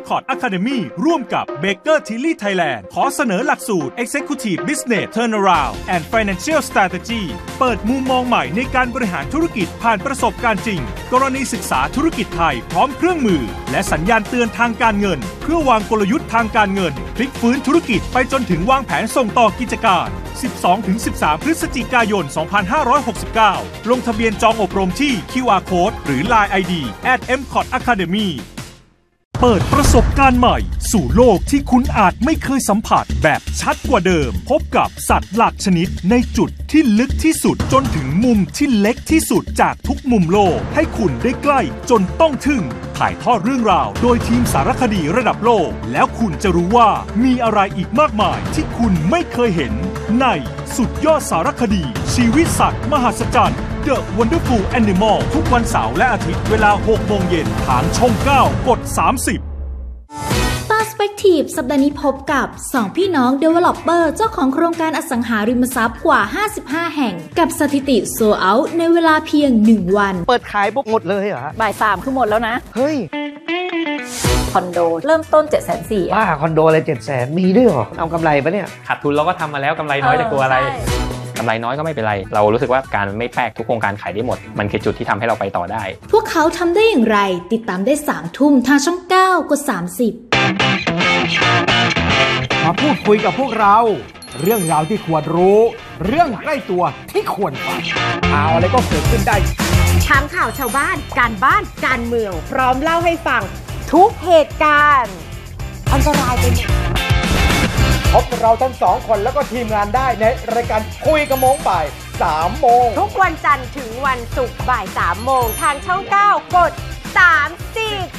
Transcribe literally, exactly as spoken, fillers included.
Cort Academy ร่วมกับ Baker Tilly Thailand ขอเสนอหลักสูตร Executive Business Turnaround and Financial Strategy เปิดมุมมองใหม่ในการบริหารธุรกิจผ่านประสบการณ์จริงกรณีศึกษาธุรกิจไทยพร้อมเครื่องมือและสัญญาณเตือนทางการเงินเพื่อวางกลยุทธ์ทางการเงินพลิกฟื้นธุรกิจไปจนถึงวางแผนส่งต่อกิจการ สิบสองถึงสิบสาม พฤศจิกายน สองพันห้าร้อยหกสิบเก้า ลงทะเบียนจองอบรมที่ คิว อาร์ Code หรือ ไลน์ ไอ ดี แอท เอ็ม คอร์ต อะคาเดมี่ เปิดประสบการณ์ใหม่สู่โลกที่คุณอาจไม่เคยสัมผัสแบบชัดกว่าเดิมพบกับสัตว์หลักชนิดในจุดที่ลึกที่สุดจนถึงมุมที่เล็กที่สุดจากทุกมุมโลกให้คุณได้ใกล้จนต้องทึ่งถ่ายทอดเรื่องราวโดยทีมสารคดีระดับโลกแล้วคุณจะรู้ว่ามีอะไรอีกมากมายที่คุณไม่เคยเห็นในสุดยอดสารคดีชีวิตสัตว์มหัศจรรย์ The Wonderful Animal ทุกวันเสาร์และอาทิตย์เวลา หกโมงเย็นทางช่องเก้ากดสามสิบ Perspective สัปดาห์นี้พบกับสองพี่น้อง Developer เจ้าของโครงการอสังหาริมทรัพย์กว่าห้าสิบห้าแห่งกับสถิติโซลด์เอาท์ในเวลาเพียงหนึ่งวันเปิดขายปุ๊บหมดเลยเหรอบ่ายสามคือหมดแล้วนะเฮ้ยคอนโดเริ่มต้น เจ็ดแสนสี่หมื่นบ้าคอนโดอะไร เจ็ดแสน มีด้วยเหรอเอากำไรปะเนี่ยขาดทุนเราก็ทำมาแล้วกำไรน้อยจะกลัวอะไรกำไรน้อยก็ไม่เป็นไรเรารู้สึกว่าการไม่แปลกทุกโครงการขายได้หมดมันคือจุดที่ทำให้เราไปต่อได้พวกเขาทำได้อย่างไรติดตามได้สามทุ่มทางช่องเก้ากดสามสิบมาพูดคุยกับพวกเราเรื่องราวที่ควรรู้เรื่องใกล้ตัวที่ควรฟังข่าวอะไรก็เกิดขึ้นได้ทั้งข่าวชาวบ้านการบ้านการเมืองพร้อมเล่าให้ฟังทุกเหตุการณ์อันตรายเป็นพบเราทั้งสองคนแล้วก็ทีมงานได้ในรายการคุยกระโมงบ่ายสามโมงทุกวันจันทร์ถึงวันศุกร์บ่ายสามโมงทางช่องเก้ากดสามสิบ